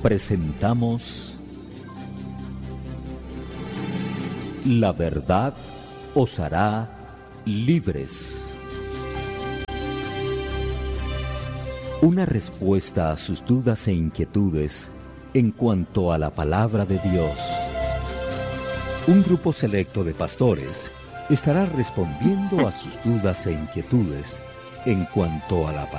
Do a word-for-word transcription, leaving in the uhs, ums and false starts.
presentamos La verdad os hará libres. Una respuesta a sus dudas e inquietudes en cuanto a la palabra de Dios. Un grupo selecto de pastores estará respondiendo a sus dudas e inquietudes en cuanto a la palabra